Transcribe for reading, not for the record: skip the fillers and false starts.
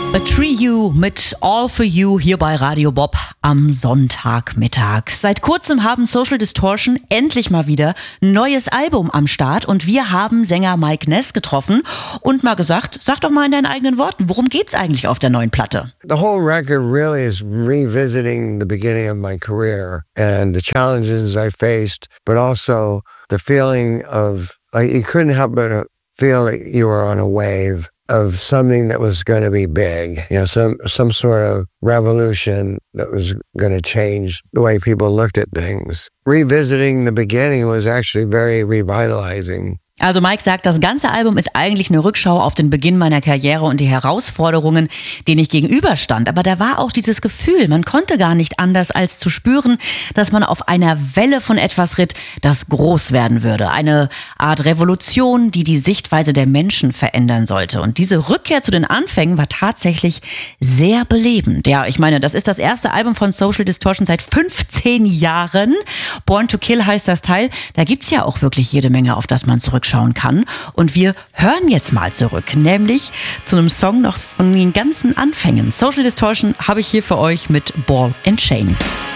A Tree You mit All For You hier bei Radio Bob am Sonntagmittag. Seit kurzem haben Social Distortion endlich mal wieder ein neues Album am Start und wir haben Sänger Mike Ness getroffen und mal gesagt, sag doch mal in deinen eigenen Worten, worum geht's eigentlich auf der neuen Platte? The whole record really is revisiting the beginning of my career and the challenges I faced, but also the feeling of, like, you couldn't help but feel that you were on a wave of something that was going to be big, some sort of revolution that was going to change the way people looked at things. Revisiting the beginning was actually very revitalizing. Also Mike sagt, das ganze Album ist eigentlich eine Rückschau auf den Beginn meiner Karriere und die Herausforderungen, denen ich gegenüberstand. Aber da war auch dieses Gefühl, man konnte gar nicht anders als zu spüren, dass man auf einer Welle von etwas ritt, das groß werden würde. Eine Art Revolution, die die Sichtweise der Menschen verändern sollte. Und diese Rückkehr zu den Anfängen war tatsächlich sehr belebend. Ja, ich meine, das ist das erste Album von Social Distortion seit 15 Jahren. Born to Kill heißt das Teil. Da gibt's ja auch wirklich jede Menge, auf das man zurückschauen kann. Und wir hören jetzt mal zurück, nämlich zu einem Song noch von den ganzen Anfängen. Social Distortion habe ich hier für euch mit Ball and Chain.